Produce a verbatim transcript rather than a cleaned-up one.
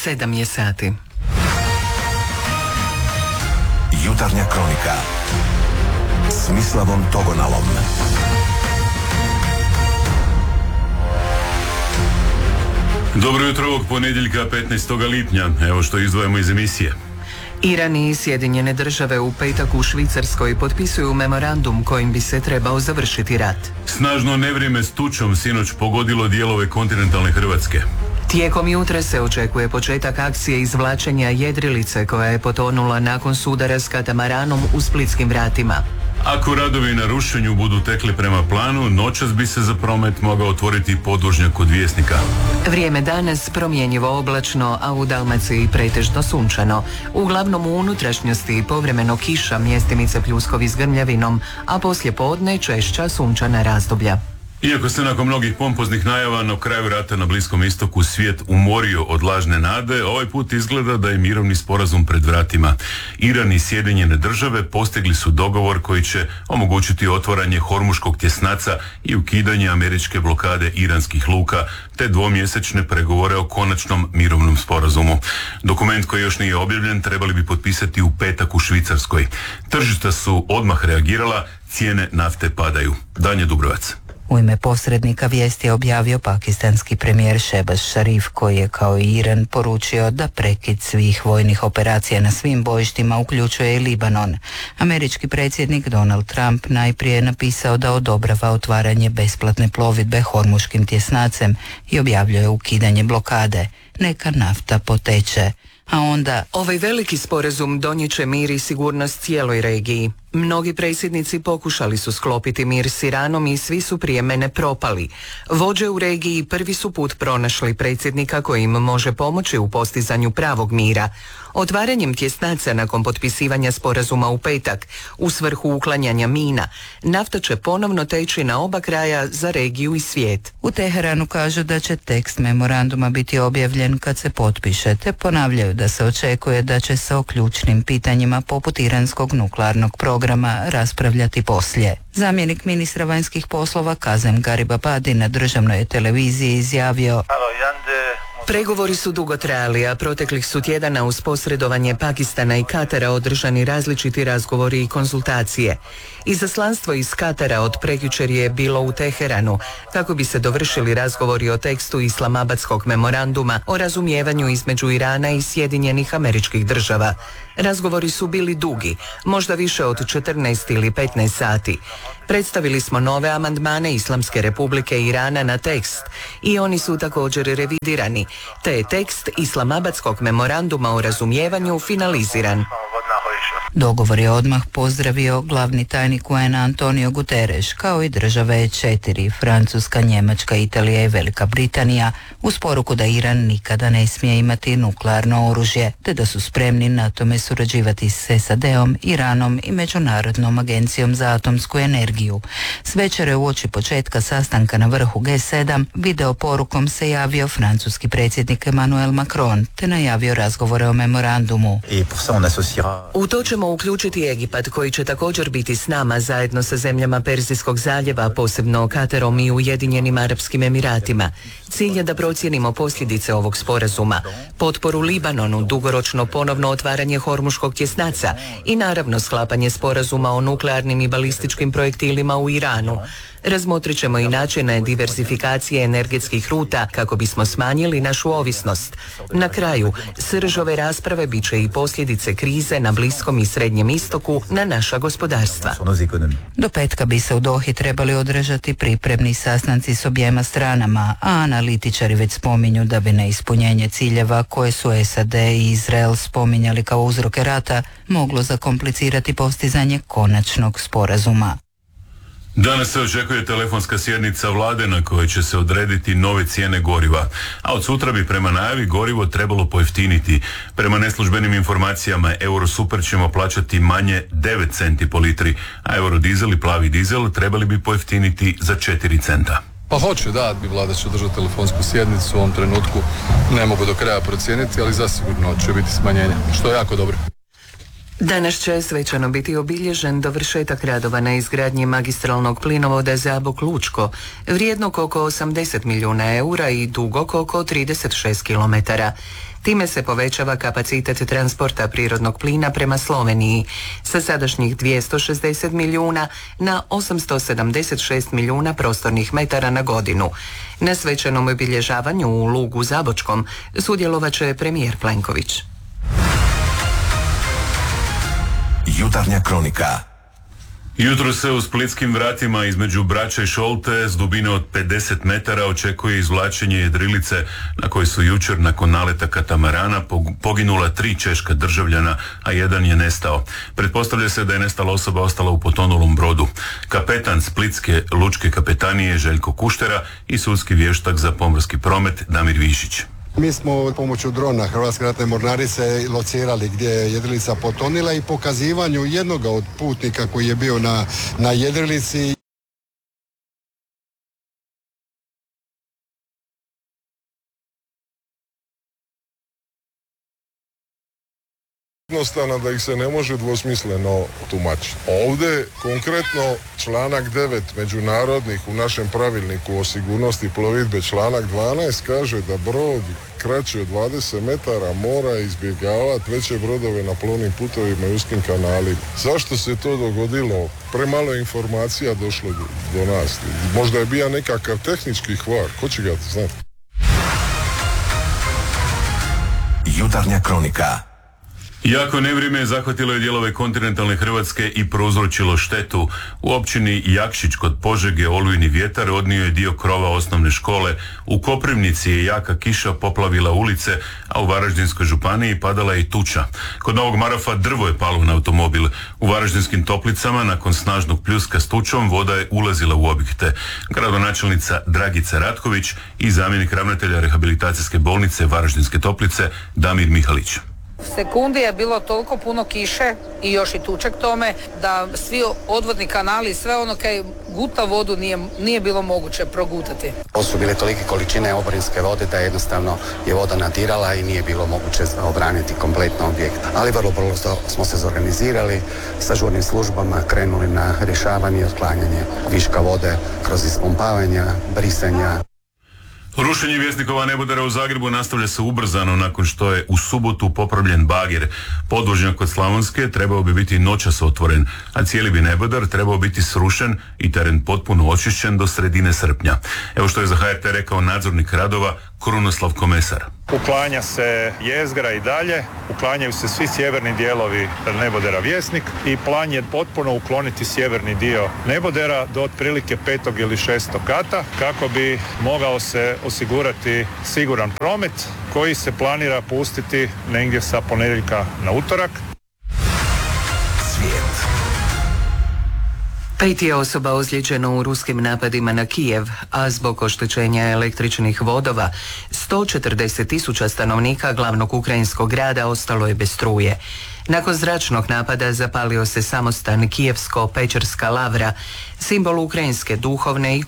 sedam je sati. Jutarnja kronika s Mislavom Togonalom. Dobro jutro ovog ponedjeljka petnaestog lipnja. Evo što izdvajamo iz emisije. Iran i Sjedinjene države u petak u Švicarskoj potpisuju memorandum kojim bi se trebao završiti rat. Snažno nevrijeme s tučom sinoć pogodilo dijelove kontinentalne Hrvatske. Tijekom jutra se očekuje početak akcije izvlačenja jedrilice koja je potonula nakon sudara s katamaranom u Splitskim vratima. Ako radovi na rušenju budu tekli prema planu, noćas bi se za promet mogao otvoriti podvožnjak kod Vjesnika. Vrijeme danas promjenjivo oblačno, a u Dalmaciji pretežno sunčano. Uglavnom u unutrašnjosti povremeno kiša, mjestimice pljuskovi s grmljavinom, a poslije podne češća sunčana razdoblja. Iako se nakon mnogih pompoznih najava na kraju rata na Bliskom istoku svijet umorio od lažne nade, ovaj put izgleda da je mirovni sporazum pred vratima. Iran i Sjedinjene države postigli su dogovor koji će omogućiti otvaranje Hormuškog tjesnaca i ukidanje američke blokade iranskih luka, te dvomjesečne pregovore o konačnom mirovnom sporazumu. Dokument koji još nije objavljen trebali bi potpisati u petak u Švicarskoj. Tržišta su odmah reagirala, cijene nafte padaju. Danje Dubrovac. U ime posrednika vijesti je objavio pakistanski premijer Shehbaz Sharif, koji je kao i Iran poručio da prekid svih vojnih operacija na svim bojištima uključuje i Libanon. Američki predsjednik Donald Trump najprije je napisao da odobrava otvaranje besplatne plovidbe Hormuškim tjesnacem i objavljuje ukidanje blokade. Neka nafta poteče. A onda... Ovaj veliki sporazum donijet će mir i sigurnost cijeloj regiji. Mnogi predsjednici pokušali su sklopiti mir s Iranom i svi su prije mene propali. Vođe u regiji prvi su put pronašli predsjednika koji im može pomoći u postizanju pravog mira. Otvaranjem tjesnaca nakon potpisivanja sporazuma u petak u svrhu uklanjanja mina, nafta će ponovno teći na oba kraja za regiju i svijet. U Teheranu kažu da će tekst memoranduma biti objavljen kad se potpiše, te ponavljaju da se očekuje da će se o ključnim pitanjima poput iranskog nuklearnog programa raspravljati poslije. Zamjenik ministra vanjskih poslova Kazem Garibabadi na državnoj televiziji izjavio: Pregovori su dugo trajali, a proteklih su tjedana uz posredovanje Pakistana i Katara održani različiti razgovori i konzultacije. Izaslanstvo iz Katara od prekjučer je bilo u Teheranu kako bi se dovršili razgovori o tekstu Islamabadskog memoranduma o razumijevanju između Irana i Sjedinjenih Američkih Država. Razgovori su bili dugi, možda više od četrnaest ili petnaest sati. Predstavili smo nove amandmane Islamske Republike Irana na tekst i oni su također revidirani, te je tekst Islamabadskog memoranduma o razumijevanju finaliziran. Dogovor je odmah pozdravio glavni tajnik U N-a Antonio Guterres, kao i države četiri, Francuska, Njemačka, Italija i Velika Britanija, uz poruku da Iran nikada ne smije imati nuklearno oružje, te da su spremni na tome surađivati s S A D-om, Iranom i Međunarodnom agencijom za atomsku energiju. S večere uoči početka sastanka na vrhu G sedam video porukom se javio francuski predsjednik Emmanuel Macron, te najavio razgovore o memorandumu. U to ćemo uključiti Egipat, koji će također biti s nama zajedno sa zemljama Perzijskog zaljeva, posebno Katarom i Ujedinjenim Arapskim Emiratima. Cilj je da procijenimo posljedice ovog sporazuma, potporu Libanonu, dugoročno ponovno otvaranje Hormuškog tjesnaca i naravno sklapanje sporazuma o nuklearnim i balističkim projektilima u Iranu. Razmotrit ćemo i načine diversifikacije energetskih ruta kako bismo smanjili našu ovisnost. Na kraju, srž ove rasprave bit će i posljedice krize na Bliskom i Srednjem istoku na naša gospodarstva. Do petka bi se u Dohi trebali održati pripremni sastanci s objema stranama, a analitičari već spominju da bi neispunjenje ciljeva koje su S A D i Izrael spominjali kao uzroke rata moglo zakomplicirati postizanje konačnog sporazuma. Danas se očekuje telefonska sjednica vlade na kojoj će se odrediti nove cijene goriva, a od sutra bi prema najavi gorivo trebalo pojeftiniti. Prema neslužbenim informacijama Eurosuper ćemo plaćati manje devet centi po litri, a Eurodizel i plavi dizel trebali bi pojeftiniti za četiri centa. Pa hoće, da, bi vlada će održati telefonsku sjednicu, u ovom trenutku ne mogu do kraja procijeniti, ali zasigurno će biti smanjenje, što je jako dobro. Danas će svečano biti obilježen dovršetak radova na izgradnji magistralnog plinovoda Zabok-Lučko, vrijednog oko osamdeset milijuna eura i dugog oko trideset šest kilometara. Time se povećava kapacitet transporta prirodnog plina prema Sloveniji sa sadašnjih dvjesto šezdeset milijuna na osamsto sedamdeset šest milijuna prostornih metara na godinu. Na svečanom obilježavanju u Lugu Zabočkom sudjelovat će premijer Plenković. Jutarnja kronika. Jutro se u splitskim vratima između Brača i Šolte s dubine od pedeset metara očekuje izvlačenje jedrilice na kojoj su jučer nakon naleta katamarana poginula tri češka državljana, a jedan je nestao. Pretpostavlja se da je nestala osoba ostala u potonulom brodu. Kapetan Splitske lučke kapetanije Željko Kuštera i sudski vještak za pomorski promet Damir Višić. Mi smo pomoću drona Hrvatske ratne mornarice locirali gdje je jedrilica potonila i pokazivanju jednoga od putnika koji je bio na, na jedrilici. Jednostavno da ih se ne može dvosmisleno tumačiti. Ovdje konkretno članak devet međunarodnih u našem pravilniku o sigurnosti plovidbe, članak dvanaest kaže da brod kraći od dvadeset metara mora izbjegavati veće brodove na plovnim putovima i uskim kanalima. Zašto se to dogodilo? Premalo informacija došlo do, do nas. Možda je bio nekakav tehnički kvar, ko će ga znati? Jutarnja kronika. Jako nevrijeme zahvatilo je dijelove kontinentalne Hrvatske i prouzročilo štetu. U općini Jakšić kod Požege olujni vjetar odnio je dio krova osnovne škole. U Koprivnici je jaka kiša poplavila ulice, a u Varaždinskoj županiji padala je i tuča. Kod Novog Marofa drvo je palo na automobil. U Varaždinskim Toplicama nakon snažnog pljuska s tučom voda je ulazila u objekte. Gradonačelnica Dragica Ratković i zamjenik ravnatelja rehabilitacijske bolnice Varaždinske Toplice Damir Mihalić. Sekundi je bilo toliko puno kiše i još i tuček tome da svi odvodni kanali i sve ono kaj guta vodu nije, nije bilo moguće progutati. Ovo su bile tolike količine oborinske vode da jednostavno je voda nadirala i nije bilo moguće obraniti kompletno objekt. Ali vrlo brzo smo se zorganizirali sa žurnim službama, krenuli na rješavanje i otklanjanje viška vode kroz ispumpavanja, brisanja. Rušenje Vjesnikova nebodera u Zagrebu nastavlja se ubrzano nakon što je u subotu popravljen bager. Podvožnjak kod Slavonske trebao bi biti noćas otvoren, a cijeli bi nebodar trebao biti srušen i teren potpuno očišćen do sredine srpnja. Evo što je za H R T rekao nadzornik radova Krunoslav Komesar. Uklanja se jezgra i dalje, uklanjaju se svi sjeverni dijelovi nebodera Vjesnik i plan je potpuno ukloniti sjeverni dio nebodera do otprilike petog ili šestog kata kako bi mogao se osigurati siguran promet koji se planira pustiti negdje sa ponedjeljka na utorak. Svijet. Pet je osoba ozlijeđeno u ruskim napadima na Kijev, a zbog oštećenja električnih vodova sto četrdeset tisuća stanovnika glavnog ukrajinskog grada ostalo je bez struje. Nakon zračnog napada zapalio se samostan Kijevsko-Pečerska lavra, simbol ukrajinske duhovne i